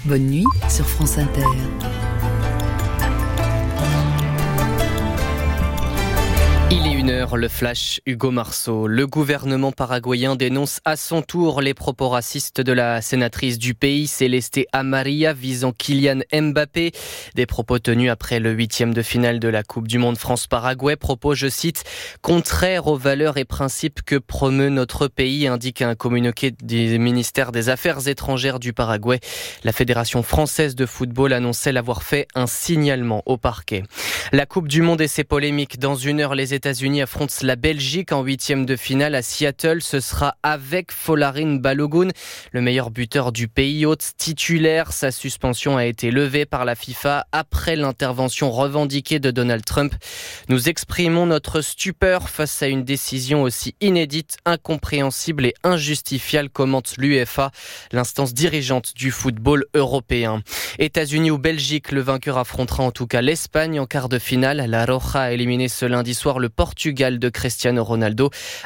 Bonne nuit sur France Inter. Il est 1h, le flash, Hugo Marceau. Le gouvernement paraguayen dénonce à son tour les propos racistes de la sénatrice du pays, Celeste Amarilla, visant Kylian Mbappé. Des propos tenus après le 8e de finale de la Coupe du Monde France-Paraguay. Propos, je cite, contraires aux valeurs et principes que promeut notre pays, indique un communiqué du ministère des Affaires étrangères du Paraguay. La Fédération française de football annonçait l'avoir fait un signalement au parquet. La Coupe du Monde et ses polémiques. Dans 1 heure, les États-Unis affrontent la Belgique en 8e de finale à Seattle. Ce sera avec Folarin Balogun, le meilleur buteur du pays hôte titulaire. Sa suspension a été levée par la FIFA après l'intervention revendiquée de Donald Trump. Nous exprimons notre stupeur face à une décision aussi inédite, incompréhensible et injustifiable, commente l'UEFA, l'instance dirigeante du football européen. États-Unis ou Belgique, le vainqueur affrontera en tout cas l'Espagne en quart de finale. La Roja a éliminé ce lundi soir le Portugal de Cristiano Ronaldo,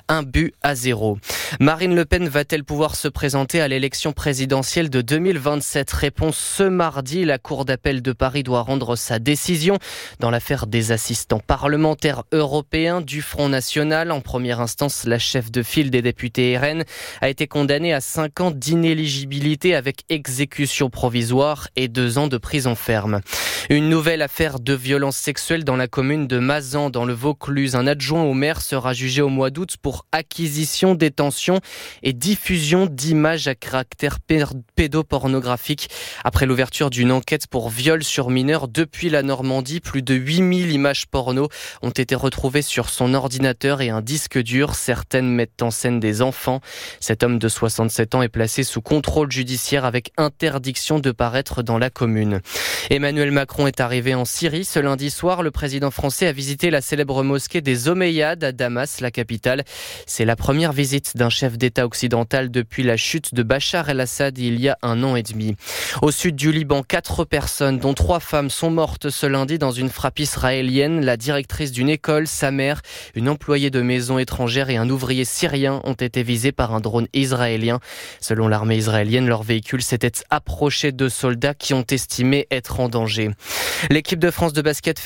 1-0. Marine Le Pen va-t-elle pouvoir se présenter à l'élection présidentielle de 2027 ? Réponse ce mardi. La Cour d'appel de Paris doit rendre sa décision dans l'affaire des assistants parlementaires européens du Front National. En première instance, la chef de file des députés RN a été condamnée à 5 ans d'inéligibilité avec exécution provisoire et 2 ans de prison ferme. Une nouvelle affaire de violence sexuelle dans la commune de Mazan, dans le Vaucluse. Un adjoint au maire sera jugé au mois d'août pour acquisition, détention et diffusion d'images à caractère pédopornographique. Après l'ouverture d'une enquête pour viol sur mineur depuis la Normandie, plus de 8000 images porno ont été retrouvées sur son ordinateur et un disque dur. Certaines mettent en scène des enfants. Cet homme de 67 ans est placé sous contrôle judiciaire avec interdiction de paraître dans la commune. Emmanuel Macron est arrivé en Syrie ce lundi soir. Le président français a visité la célèbre mosquée des Omeyyades à Damas, la capitale. C'est la première visite d'un chef d'État occidental depuis la chute de Bachar el-Assad il y a 1 an et demi. Au sud du Liban, 4 personnes, dont 3 femmes, sont mortes ce lundi dans une frappe israélienne. La directrice d'une école, sa mère, une employée de maison étrangère et un ouvrier syrien ont été visés par un drone israélien. Selon l'armée israélienne, leur véhicule s'était approché de soldats qui ont estimé être en danger. L'équipe de France de basket